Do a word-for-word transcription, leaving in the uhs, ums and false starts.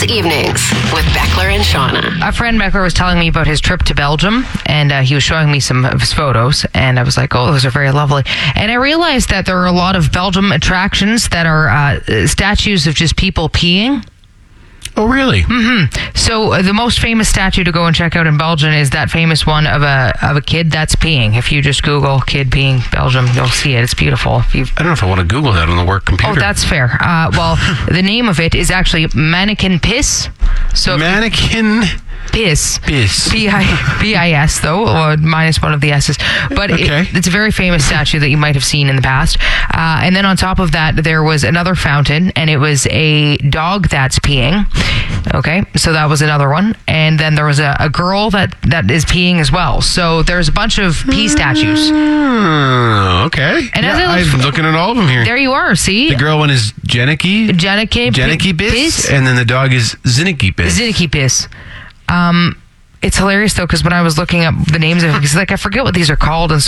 evenings with Beckler and Shauna. A friend, Beckler, was telling me about his trip to Belgium, and uh, he was showing me some of his photos, and I was like, oh, those are very lovely. And I realized that there are a lot of Belgium attractions that are uh, statues of just people peeing. Oh, really? Mm-hmm. So uh, the most famous statue to go and check out in Belgium is that famous one of a of a kid that's peeing. If you just Google kid peeing Belgium, you'll see it. It's beautiful. If you've I don't know if I want to Google that on the work computer. Oh, that's fair. Uh, well, the name of it is actually Mannequin Piss. So Mannequin Piss. Piss. P I P I S, though, or minus one of the S's. But Okay. it, it's a very famous statue that you might have seen in the past. Uh, and then on top of that, there was another fountain, and it was a dog that's peeing. Okay, so that was another one. And then there was a, a girl that, that is peeing as well. So there's a bunch of pee statues. Mm, okay. And as yeah, I look- I'm looking at all of them here. There you are, see? The girl one is Jenneke. Jenneke Jenneke Piss. Piss. And then the dog is Zineke Piss. Zineke Piss. Um, it's hilarious, though, because when I was looking up the names of it, because like, I forget what these are called and